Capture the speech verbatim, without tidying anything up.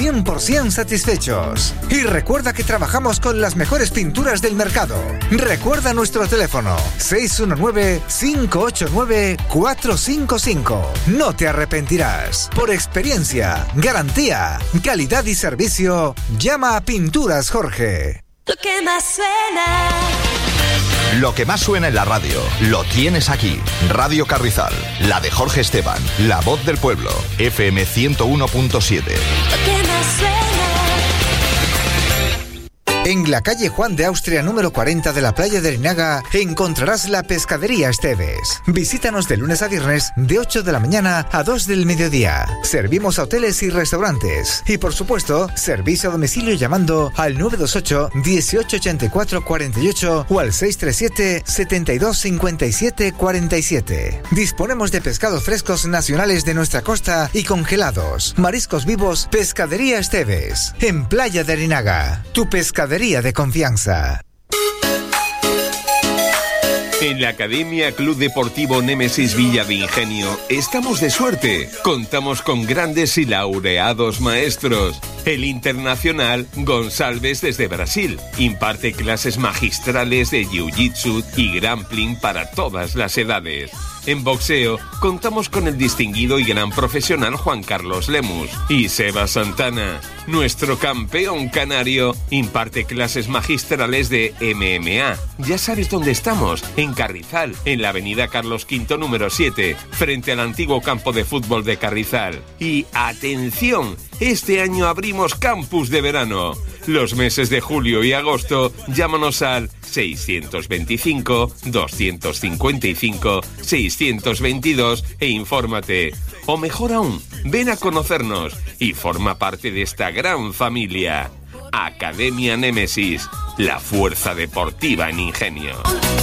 cien por ciento satisfechos. Y recuerda que trabajamos con las mejores pinturas del mercado. Recuerda nuestro teléfono seis uno nueve, cinco ocho nueve, cuatro cinco cinco. No te arrepentirás. Por experiencia, garantía, calidad y servicio, llama a Pinturas Jorge. Lo que más suena. Lo que más suena en la radio, lo tienes aquí. Radio Carrizal, la de Jorge Esteban, la voz del pueblo, F M ciento uno punto siete. Lo que más suena. En la calle Juan de Austria número cuarenta de la playa de Larinaga encontrarás la Pescadería Esteves. Visítanos de lunes a viernes de ocho de la mañana a dos del mediodía. Servimos a hoteles y restaurantes. Y por supuesto, servicio a domicilio llamando al nueve dos ocho, dieciocho ochenta y cuatro cuarenta y ocho o al seis tres siete, setenta y dos cincuenta y siete cuarenta y siete. Disponemos de pescados frescos nacionales de nuestra costa y congelados. Mariscos vivos, Pescadería Esteves. En Playa de Larinaga. Tu pescadería de confianza. En la Academia Club Deportivo Némesis Villa de Ingenio estamos de suerte. Contamos con grandes y laureados maestros. El internacional Gonçalves desde Brasil imparte clases magistrales de jiu-jitsu y grappling para todas las edades. En boxeo contamos con el distinguido y gran profesional Juan Carlos Lemus. Y Seba Santana, nuestro campeón canario, imparte clases magistrales de M M A. Ya sabes dónde estamos, en Carrizal, en la avenida Carlos quinto número siete, frente al antiguo campo de fútbol de Carrizal. Y ¡atención! Este año abrimos campus de verano. Los meses de julio y agosto, llámanos al seiscientos veinticinco, doscientos cincuenta y cinco, seiscientos veintidós e infórmate. O mejor aún, ven a conocernos y forma parte de esta gran familia. Academia Némesis, la fuerza deportiva en Ingenio.